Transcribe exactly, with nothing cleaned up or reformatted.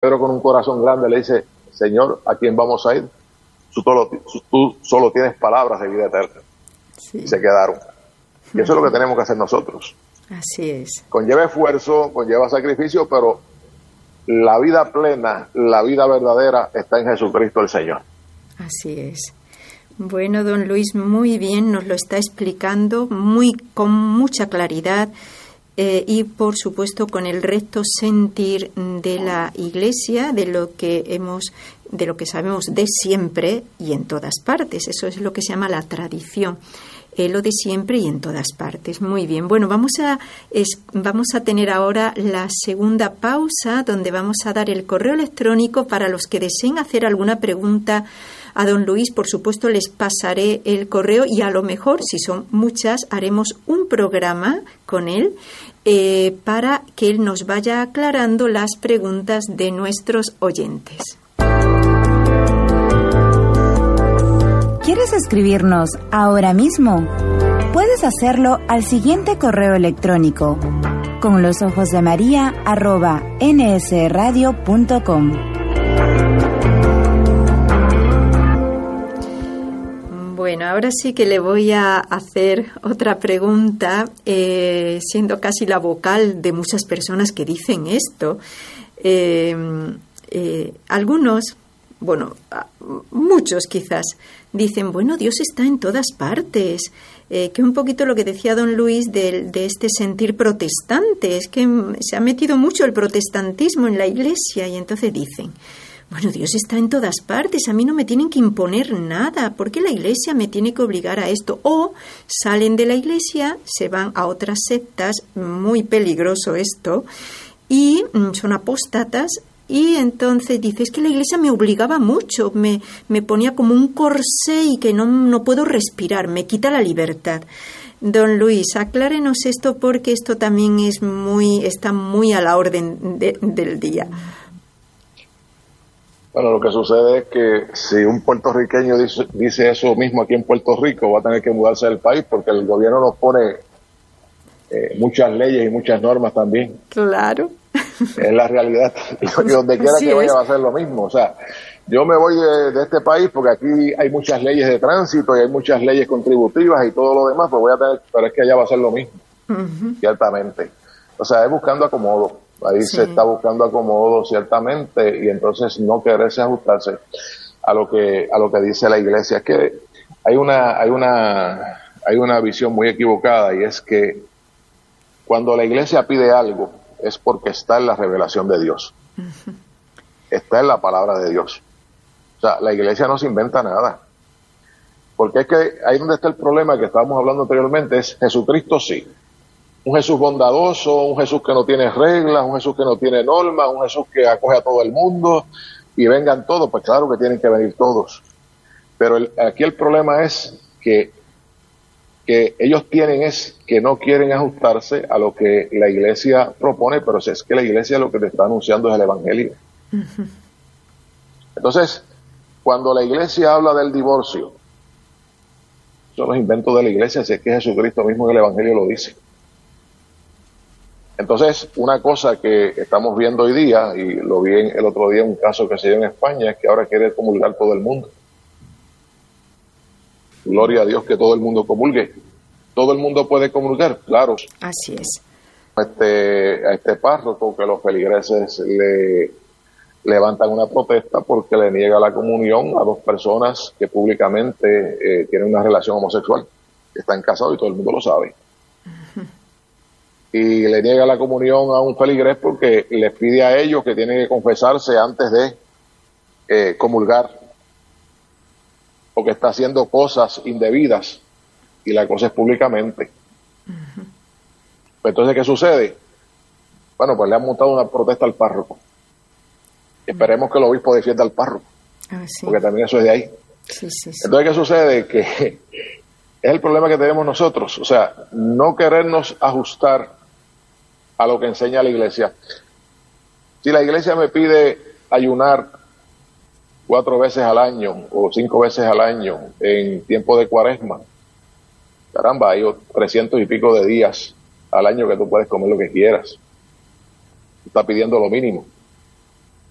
Pedro con un corazón grande le dice, Señor, ¿a quién vamos a ir? Tú solo, tú solo tienes palabras de vida eterna. Sí. Y se quedaron. Y eso es lo que tenemos que hacer nosotros. Así es. Conlleva esfuerzo, conlleva sacrificio, pero la vida plena, la vida verdadera está en Jesucristo el Señor. Así es. Bueno, don Luis, muy bien, nos lo está explicando muy con mucha claridad eh, y, por supuesto, con el recto sentir de la Iglesia, de lo que hemos, de lo que sabemos de siempre y en todas partes. Eso es lo que se llama la tradición. Eh, lo de siempre y en todas partes. Muy bien. Bueno, vamos a, es, vamos a tener ahora la segunda pausa, donde vamos a dar el correo electrónico para los que deseen hacer alguna pregunta a don Luis. Por supuesto, les pasaré el correo y a lo mejor, si son muchas, haremos un programa con él eh, para que él nos vaya aclarando las preguntas de nuestros oyentes. ¿Quieres escribirnos ahora mismo? Puedes hacerlo al siguiente correo electrónico: con los ojos de María arroba nsradio punto com. Bueno, ahora sí que le voy a hacer otra pregunta, eh, siendo casi la vocal de muchas personas que dicen esto. Eh, eh, algunos, bueno, muchos quizás, dicen, bueno, Dios está en todas partes, eh, que un poquito lo que decía don Luis de, de este sentir protestante, es que se ha metido mucho el protestantismo en la Iglesia y entonces dicen, bueno, Dios está en todas partes, a mí no me tienen que imponer nada, ¿por qué la Iglesia me tiene que obligar a esto? O salen de la Iglesia, se van a otras sectas, muy peligroso esto, y son apóstatas. Y entonces dice, es que la Iglesia me obligaba mucho, me, me ponía como un corsé y que no, no puedo respirar, me quita la libertad. Don Luis, aclárenos esto porque esto también es muy, está muy a la orden de, del día. Bueno, lo que sucede es que si un puertorriqueño dice, dice eso mismo aquí en Puerto Rico, va a tener que mudarse del país porque el gobierno nos pone eh, muchas leyes y muchas normas también. Claro. Es la realidad, y donde quiera sí que vaya es. va a ser lo mismo. O sea, yo me voy de, de este país porque aquí hay muchas leyes de tránsito y hay muchas leyes contributivas y todo lo demás, pues voy a tener, pero es que allá va a ser lo mismo, uh-huh. Ciertamente. O sea, es buscando acomodo, ahí sí. Se está buscando acomodo ciertamente y entonces no quererse ajustarse a lo que a lo que dice la Iglesia. Es que hay una hay una hay una visión muy equivocada y es que cuando la Iglesia pide algo es porque está en la revelación de Dios. Uh-huh. Está en la palabra de Dios. O sea, la Iglesia no se inventa nada. Porque es que ahí donde está el problema que estábamos hablando anteriormente, es Jesucristo sí. Un Jesús bondadoso, un Jesús que no tiene reglas, un Jesús que no tiene normas, un Jesús que acoge a todo el mundo y vengan todos, pues claro que tienen que venir todos. Pero el, aquí el problema es que que ellos tienen es que no quieren ajustarse a lo que la Iglesia propone, pero es que la Iglesia lo que te está anunciando es el Evangelio. Uh-huh. Entonces, cuando la Iglesia habla del divorcio, son los inventos de la Iglesia, si es que Jesucristo mismo en el Evangelio lo dice. Entonces, una cosa que estamos viendo hoy día, y lo vi el otro día en un caso que se dio en España, es que ahora quiere comulgar todo el mundo. Gloria a Dios que todo el mundo comulgue. ¿Todo el mundo puede comulgar? Claro. Así es. Este, a este párroco que los feligreses le levantan una protesta porque le niega la comunión a dos personas que públicamente eh, tienen una relación homosexual. Están casados y todo el mundo lo sabe. Uh-huh. Y le niega la comunión a un feligrés porque les pide a ellos que tienen que confesarse antes de eh, comulgar, porque está haciendo cosas indebidas y la cosa es públicamente. Uh-huh. Entonces, ¿qué sucede? Bueno, pues le han montado una protesta al párroco. Uh-huh. Esperemos que el obispo defienda al párroco, ah, sí. Porque también eso es de ahí. Sí, sí, sí. Entonces, ¿qué sucede? Que es el problema que tenemos nosotros, o sea, no querernos ajustar a lo que enseña la Iglesia. Si la Iglesia me pide ayunar cuatro veces al año o cinco veces al año en tiempo de cuaresma, caramba, hay trescientos y pico de días al año que tú puedes comer lo que quieras. Está pidiendo lo mínimo.